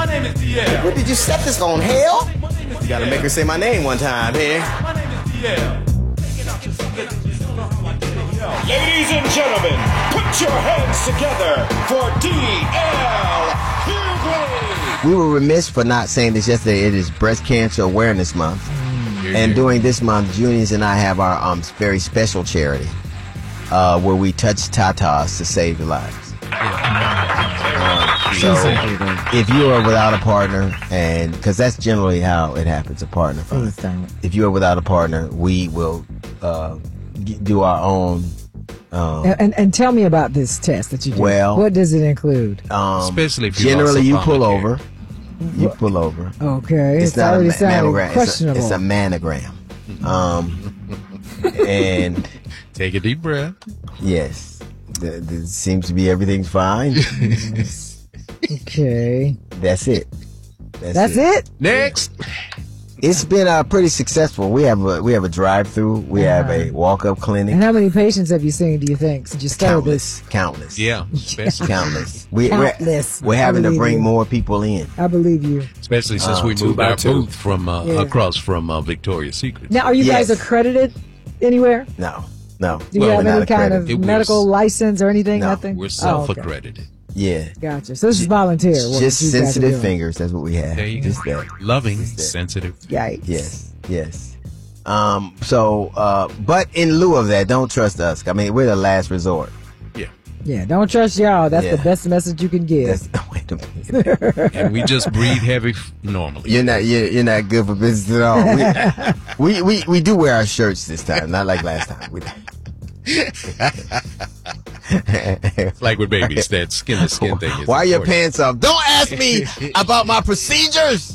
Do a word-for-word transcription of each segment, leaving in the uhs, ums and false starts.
My name is D L. What did you set this on, hell? You gotta make her say my name one time here. My name is D L. Ladies and gentlemen, put your hands together for D L Hughley. We were remiss for not saying this yesterday. It is Breast Cancer Awareness Month. Here, And here. during this month, Juniors and I have our um, very special charity uh, where we touch tatas to save lives. Uh, so if you are without a partner, and because that's generally how it happens, a partner finds. If you are without a partner, we will uh, g- do our own. Um, And, and and tell me about this test that you do. Well- what does it include? um, Especially if you generally lost you some pull Obamacare. over. You pull over. Okay, It's, it's, not a already ma- sounding mammogram. It's a, questionable. it's a manogram. Um, and Take a deep breath. yes, th- th- seems to be everything's fine. okay, That's it. That's, that's it. Next. It's been uh, pretty successful. We have a we have a drive-through. We have a walk-up clinic. And how many patients have you seen? Do you think since you started this? Countless, countless, Yeah. Especially, countless. We, Countless. We're, we're having I to believe bring you. more people in. I believe you. especially since Uh, we two moved by our two. booth from uh, Yeah. across from uh, Victoria's Secret. Now, are you Yes. guys accredited anywhere? No, no. Do you Well, have we're any not kind of accredited. It was- medical license or anything? No, Nothing. We're Oh, okay. self-accredited. Yeah, Gotcha. So this is volunteer. what just you guys are sensitive doing. fingers. That's what we have. There you just go. that. Loving, Just that. sensitive. Yikes. Yes, yes. Um. So, uh, but in lieu of that, don't trust us. I mean, we're the last resort. Yeah. Yeah. Don't trust y'all. That's Yeah. the best message you can give. That's wait a minute. And we just breathe heavy f- normally. You're not. You're, you're not good for business at all. We, we we we do wear our shirts this time, not like last time. We, Like with babies, that skin to skin thing is Why are your important. pants off? Don't ask me about my procedures.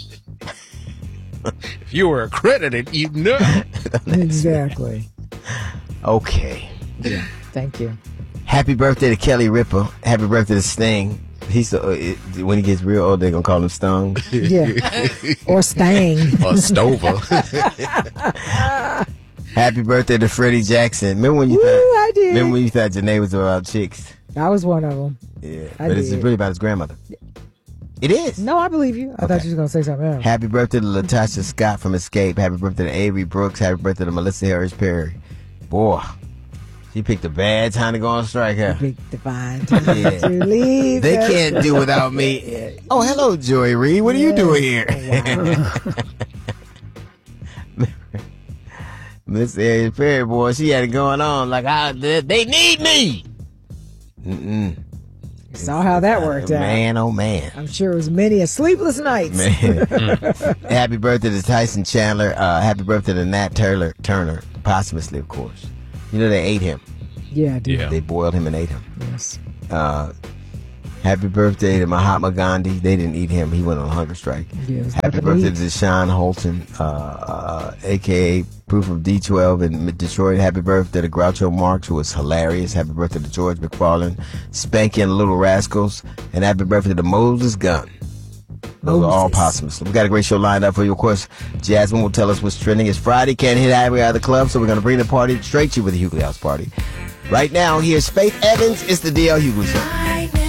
If you were accredited, you know. Exactly. Okay. Thank you. Happy birthday to Kelly Ripa. Happy birthday to Sting. He's uh, it, when he gets real old, they're gonna call him Stung. Yeah. Or Stang. Or Stover. Happy birthday to Freddie Jackson. Remember when you Woo, thought? I did. Remember when you thought Janae was about chicks? I was one of them. Yeah, I but it's did. really about his grandmother. It is. No, I believe you. I thought Okay. you was gonna say something else. Happy birthday to Latasha Scott from Escape. Happy birthday to Avery Brooks. Happy birthday to Melissa Harris Perry. Boy, she picked a bad time to go on strike, huh? Big divine time Yeah. to leave. They us. can't do without me. Oh, hello, Joy Reid. What are you doing here? Miss Harris Perry, boy, she had it going on like, I, they, they need me. Mm-mm. Saw how that worked out. Man, oh man. I'm sure it was many a sleepless nights. Man. Happy birthday to Tyson Chandler. Uh, happy birthday to Nat Turner, Turner, posthumously, of course. You know, they ate him. Yeah, I did. Yeah. They boiled him and ate him. Yes. Uh, happy birthday to Mahatma Gandhi. They didn't eat him. He went on a hunger strike. Yeah, it was Happy nothing to birthday eat. to Deshaun Holton, uh, uh, a k a. Proof of D twelve in Detroit. Happy birthday to Groucho Marx, who was hilarious. Happy birthday to George McFarlane, Spanky and the Little Rascals. And happy birthday to Moses Gunn. Those are all Moses. posthumous. We got a great show lined up for you. Of course, Jasmine will tell us what's trending. It's Friday. Can't hit halfway out of the club, so we're going to bring the party straight to you with the Hughley House Party. Right now, here's Faith Evans. It's the D L Hughley Show.